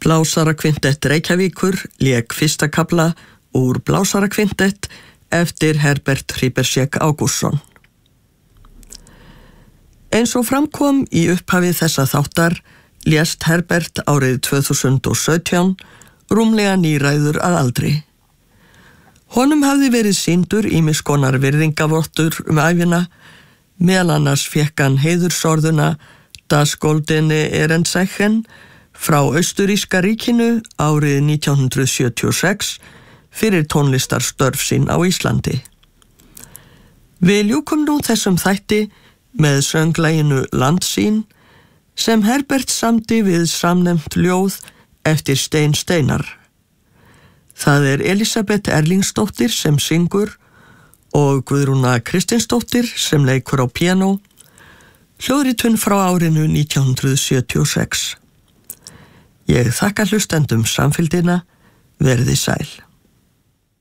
Blásarakvintett Reykjavíkur lék fyrsta kafla úr Blásarakvintett eftir Herbert Hribershek Ágústsson. Eins og framkom í upphafi þessa þáttar lést Herbert árið 2017, rúmlega níræður að aldri. Honum hafði verið sýndur ýmiss konar virðingavottur ævina, meðal annars fékk hann heiðursorðuna Das Goldene Ehrenzeichen frá Austurríska ríkinu árið 1976 fyrir tónlistarstörf sín á Íslandi. Við ljúkum nú þessum þætti með sönglaginu Landsýn sem Herbert samdi við samnefnt ljóð eftir Stein Steinar. Það Elísabet Erlingsdóttir sem syngur og Guðrúna Kristinsdóttir sem leikur á píanó, hljóðritun frá árinu 1976. Ég þakka hlustendum samfylgdina, verið sæl.